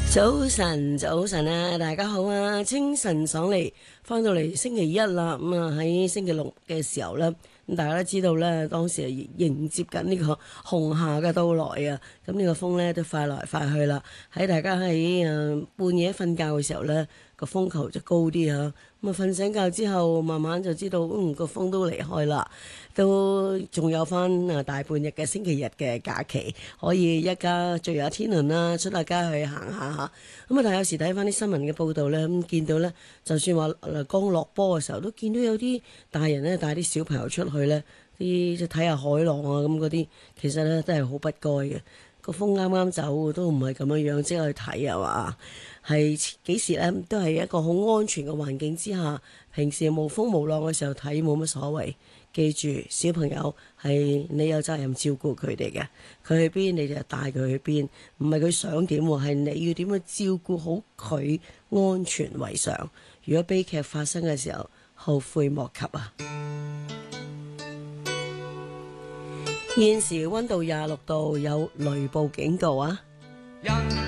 早晨，早晨啊，大家好啊！清晨爽利，翻到嚟星期一啦。喺星期六嘅時候咧，咁大家都知道咧，當時係迎接緊呢個紅夏嘅到來啊。咁呢個風咧都快來快去啦。喺大家喺半夜瞓覺嘅時候咧，個風球就高啲嚇。瞓醒覺之後，慢慢就知道個風都離開啦，都仲有翻大半日嘅星期日嘅假期，可以一家聚下天倫啦，出下街去行下嚇。但係有時睇翻啲新聞嘅報道咧，見到咧，就算話剛落波嘅時候，都見到有啲大人咧帶啲小朋友出去咧，啲即睇下海浪啊咁嗰啲，其實咧都係好不該嘅。個風啱啱走都唔係咁樣樣，即係去睇係嘛？係幾時咧？都係一個好安全嘅環境之下，平時無風無浪嘅時候睇冇乜所謂。記住，小朋友係你有責任照顧佢哋嘅，佢去邊你就帶佢去邊，唔係佢想點喎，係你要點樣照顧好佢安全為上。如果悲劇發生嘅時候，後悔莫及啊！現時溫度26度，有雷暴警告啊！